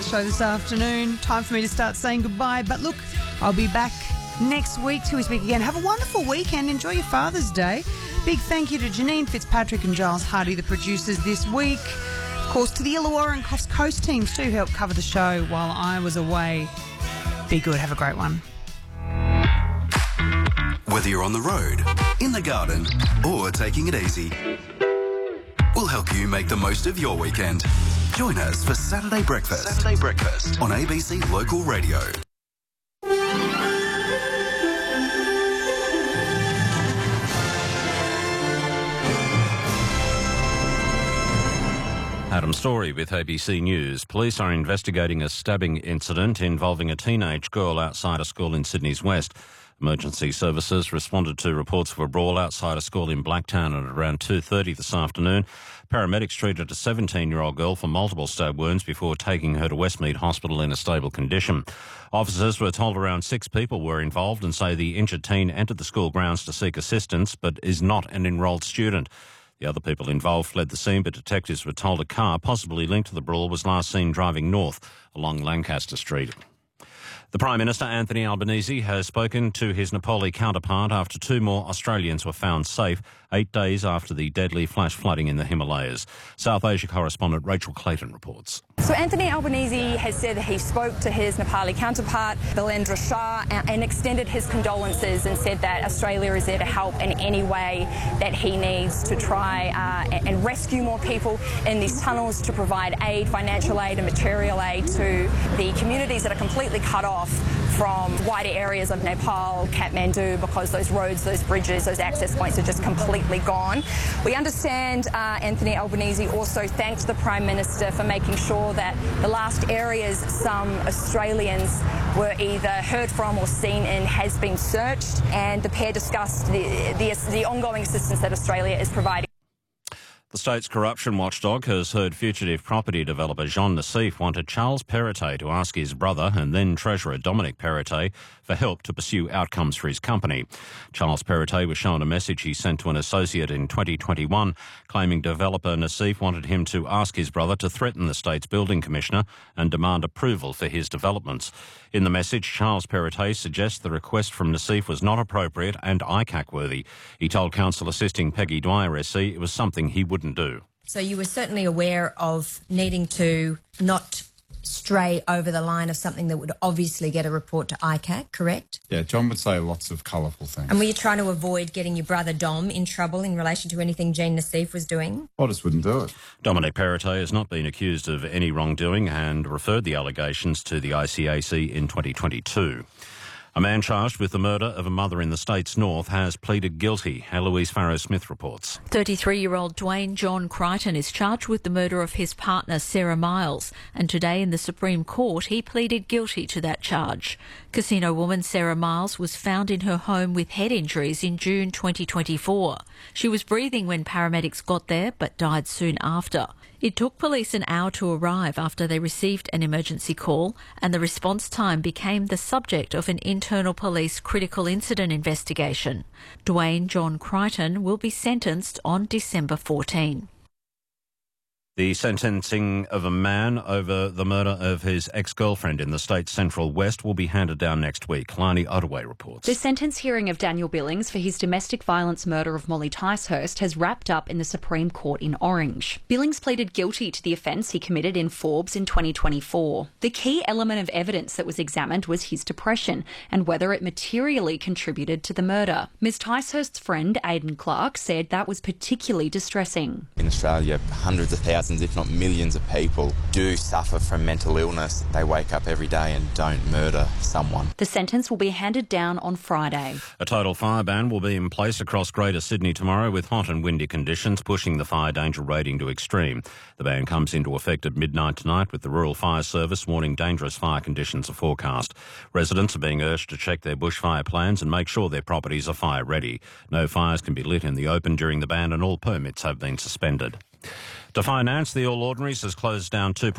the show this afternoon. Time for me to start saying goodbye. But look, I'll be back next week till we speak again. Have a wonderful weekend. Enjoy your Father's Day. Big thank you to Janine Fitzpatrick and Giles Hardy, the producers this week. Of course, to the Illawarra and Coffs Coast teams too, who helped cover the show while I was away. Be good. Have a great one. Whether you're on the road, in the garden, or taking it easy, we'll help you make the most of your weekend. Join us for Saturday Breakfast. On ABC Local Radio. Adam Story with ABC News. Police are investigating a stabbing incident involving a teenage girl outside a school in Sydney's West. Emergency services responded to reports of a brawl outside a school in Blacktown at around 2:30 this afternoon. Paramedics treated a 17-year-old girl for multiple stab wounds before taking her to Westmead Hospital in a stable condition. Officers were told around 6 people were involved and say the injured teen entered the school grounds to seek assistance but is not an enrolled student. The other people involved fled the scene, but detectives were told a car possibly linked to the brawl was last seen driving north along Lancaster Street. The Prime Minister, Anthony Albanese, has spoken to his Nepali counterpart after 2 more Australians were found safe 8 days after the deadly flash flooding in the Himalayas. South Asia correspondent Rachel Clayton reports. So Anthony Albanese has said that he spoke to his Nepali counterpart, Bilendra Shah, and extended his condolences and said that Australia is there to help in any way that he needs to try and rescue more people in these tunnels, to provide aid, financial aid and material aid to the communities that are completely cut off from wider areas of Nepal, Kathmandu, because those roads, those bridges, those access points are just completely gone. We understand Anthony Albanese also thanked the Prime Minister for making sure that the last areas some Australians were either heard from or seen in has been searched, and the pair discussed the ongoing assistance that Australia is providing. The state's corruption watchdog has heard fugitive property developer Jean Nassif wanted Charles Perrottet to ask his brother and then Treasurer Dominic Perrottet for help to pursue outcomes for his company. Charles Perrottet was shown a message he sent to an associate in 2021 claiming developer Nassif wanted him to ask his brother to threaten the state's building commissioner and demand approval for his developments. In the message, Charles Perrottet suggests the request from Nassif was not appropriate and ICAC worthy. He told Council Assisting Peggy Dwyer SC it was something he wouldn't do. So you were certainly aware of needing to not stray over the line of something that would obviously get a report to ICAC, correct? Yeah, John would say lots of colourful things. And were you trying to avoid getting your brother Dom in trouble in relation to anything Jean Nassif was doing? I just wouldn't do it. Dominic Perrottet has not been accused of any wrongdoing and referred the allegations to the ICAC in 2022. A man charged with the murder of a mother in the state's north has pleaded guilty. Eloise Farrow-Smith reports. 33-year-old Dwayne John Crichton is charged with the murder of his partner Sarah Miles, and today in the Supreme Court he pleaded guilty to that charge. Casino woman Sarah Miles was found in her home with head injuries in June 2024. She was breathing when paramedics got there but died soon after. It took police an hour to arrive after they received an emergency call, and the response time became the subject of an internal police critical incident investigation. Dwayne John Crichton will be sentenced on December 14. The sentencing of a man over the murder of his ex-girlfriend in the state's Central West will be handed down next week. Lani Ottaway reports. The sentence hearing of Daniel Billings for his domestic violence murder of Molly Ticehurst has wrapped up in the Supreme Court in Orange. Billings pleaded guilty to the offence he committed in Forbes in 2024. The key element of evidence that was examined was his depression and whether it materially contributed to the murder. Ms Ticehurst's friend, Aidan Clark, said that was particularly distressing. In Australia, hundreds of thousands, if not millions of people do suffer from mental illness. They wake up every day and don't murder someone. The sentence will be handed down on Friday. A total fire ban will be in place across Greater Sydney tomorrow with hot and windy conditions pushing the fire danger rating to extreme. The ban comes into effect at midnight tonight with the Rural Fire Service warning dangerous fire conditions are forecast. Residents are being urged to check their bushfire plans and make sure their properties are fire ready. No fires can be lit in the open during the ban and all permits have been suspended. To finance, the All Ordinaries has closed down 2.